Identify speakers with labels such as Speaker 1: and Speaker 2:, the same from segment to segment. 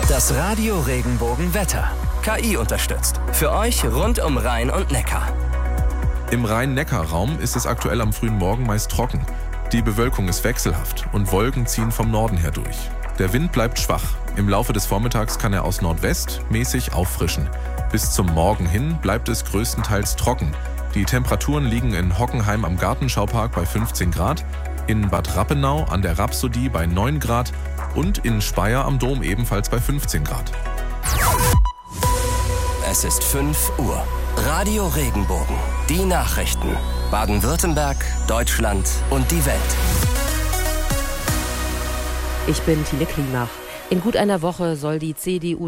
Speaker 1: Das Radio Regenbogen Wetter. KI unterstützt. Für euch rund um Rhein und Neckar.
Speaker 2: Im Rhein-Neckar-Raum ist es aktuell am frühen Morgen meist trocken. Die Bewölkung ist wechselhaft und Wolken ziehen vom Norden her durch. Der Wind bleibt schwach. Im Laufe des Vormittags kann er aus Nordwest mäßig auffrischen. Bis zum Morgen hin bleibt es größtenteils trocken. Die Temperaturen liegen in Hockenheim am Gartenschaupark bei 15 Grad, in Bad Rappenau an der Rhapsodie bei 9 Grad und in Speyer am Dom ebenfalls bei 15 Grad.
Speaker 1: Es ist 5 Uhr. Radio Regenbogen. Die Nachrichten. Baden-Württemberg, Deutschland und die Welt.
Speaker 3: Ich bin Tine Klimach. In gut einer Woche soll die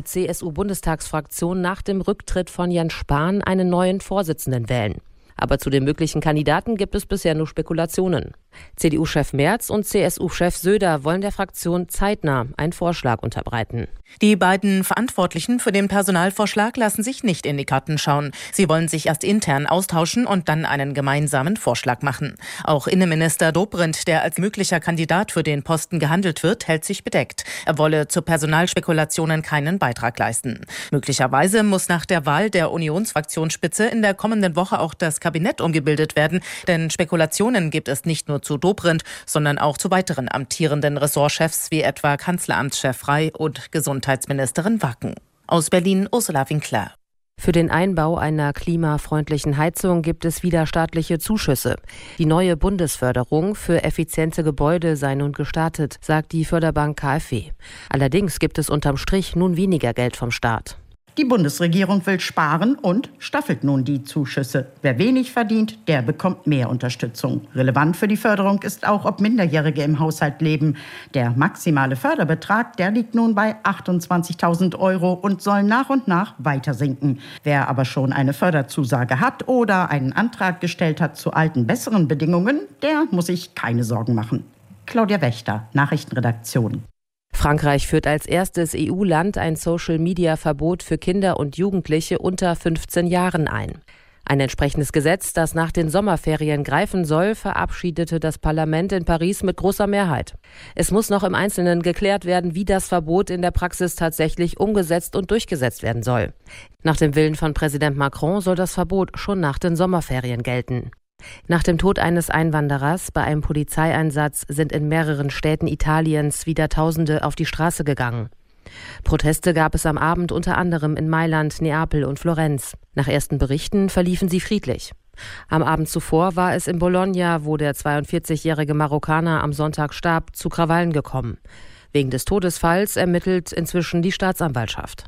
Speaker 3: CDU-CSU-Bundestagsfraktion nach dem Rücktritt von Jens Spahn einen neuen Vorsitzenden wählen. Aber zu den möglichen Kandidaten gibt es bisher nur Spekulationen. CDU-Chef Merz und CSU-Chef Söder wollen der Fraktion zeitnah einen Vorschlag unterbreiten.
Speaker 4: Die beiden Verantwortlichen für den Personalvorschlag lassen sich nicht in die Karten schauen. Sie wollen sich erst intern austauschen und dann einen gemeinsamen Vorschlag machen. Auch Innenminister Dobrindt, der als möglicher Kandidat für den Posten gehandelt wird, hält sich bedeckt. Er wolle zu Personalspekulationen keinen Beitrag leisten. Möglicherweise muss nach der Wahl der Unionsfraktionsspitze in der kommenden Woche auch das Kabinett umgebildet werden, denn Spekulationen gibt es nicht nur zu Dobrindt, sondern auch zu weiteren amtierenden Ressortchefs wie etwa Kanzleramtschef Frey und Gesundheitsministerin Wacken. Aus Berlin Ursula Winkler.
Speaker 3: Für den Einbau einer klimafreundlichen Heizung gibt es wieder staatliche Zuschüsse. Die neue Bundesförderung für effiziente Gebäude sei nun gestartet, sagt die Förderbank KfW. Allerdings gibt es unterm Strich nun weniger Geld vom Staat.
Speaker 5: Die Bundesregierung will sparen und staffelt nun die Zuschüsse. Wer wenig verdient, der bekommt mehr Unterstützung. Relevant für die Förderung ist auch, ob Minderjährige im Haushalt leben. Der maximale Förderbetrag, der liegt nun bei 28.000 € und soll nach und nach weiter sinken. Wer aber schon eine Förderzusage hat oder einen Antrag gestellt hat zu alten, besseren Bedingungen, der muss sich keine Sorgen machen. Claudia Wächter, Nachrichtenredaktion.
Speaker 3: Frankreich führt als erstes EU-Land ein Social-Media-Verbot für Kinder und Jugendliche unter 15 Jahren ein. Ein entsprechendes Gesetz, das nach den Sommerferien greifen soll, verabschiedete das Parlament in Paris mit großer Mehrheit. Es muss noch im Einzelnen geklärt werden, wie das Verbot in der Praxis tatsächlich umgesetzt und durchgesetzt werden soll. Nach dem Willen von Präsident Macron soll das Verbot schon nach den Sommerferien gelten. Nach dem Tod eines Einwanderers bei einem Polizeieinsatz sind in mehreren Städten Italiens wieder Tausende auf die Straße gegangen. Proteste gab es am Abend unter anderem in Mailand, Neapel und Florenz. Nach ersten Berichten verliefen sie friedlich. Am Abend zuvor war es in Bologna, wo der 42-jährige Marokkaner am Sonntag starb, zu Krawallen gekommen. Wegen des Todesfalls ermittelt inzwischen die Staatsanwaltschaft.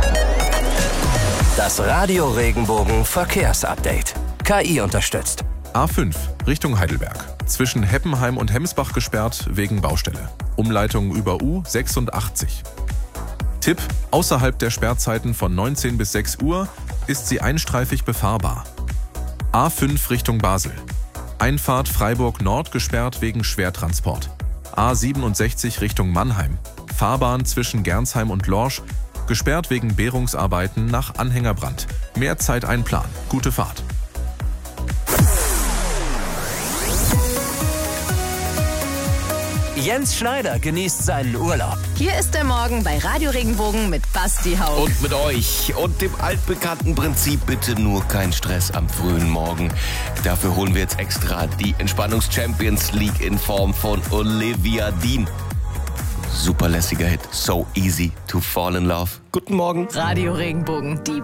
Speaker 1: Das Radio Regenbogen Verkehrsupdate. KI unterstützt.
Speaker 2: A5 Richtung Heidelberg. Zwischen Heppenheim und Hemsbach gesperrt wegen Baustelle. Umleitung über U86. Tipp: Außerhalb der Sperrzeiten von 19 bis 6 Uhr ist sie einstreifig befahrbar. A5 Richtung Basel. Einfahrt Freiburg Nord gesperrt wegen Schwertransport. A67 Richtung Mannheim. Fahrbahn zwischen Gernsheim und Lorsch gesperrt wegen Behrungsarbeiten nach Anhängerbrand. Mehr Zeit einplanen. Gute Fahrt.
Speaker 1: Jens Schneider genießt seinen Urlaub.
Speaker 6: Hier ist der Morgen bei Radio Regenbogen mit Basti Haug.
Speaker 7: Und mit euch und dem altbekannten Prinzip, bitte nur kein Stress am frühen Morgen. Dafür holen wir jetzt extra die Entspannungs-Champions League in Form von Olivia Dean. Super lässiger Hit, So Easy to Fall in Love. Guten Morgen.
Speaker 6: Radio Regenbogen, die